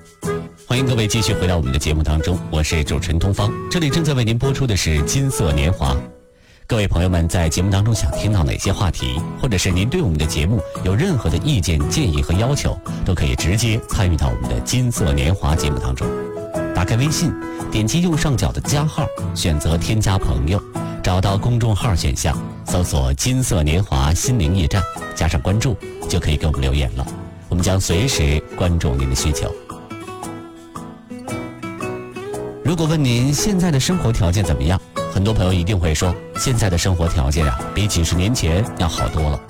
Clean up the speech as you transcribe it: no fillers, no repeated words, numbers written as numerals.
欢迎各位继续回到我们的节目当中，我是主持人东方，这里正在为您播出的是金色年华。各位朋友们在节目当中想听到哪些话题，或者是您对我们的节目有任何的意见建议和要求，都可以直接参与到我们的金色年华节目当中。打开微信，点击右上角的加号，选择添加朋友，找到公众号选项，搜索金色年华心灵驿站，加上关注，就可以给我们留言了。我们将随时关注您的需求。如果问您现在的生活条件怎么样，很多朋友一定会说，现在的生活条件比几十年前要好多了。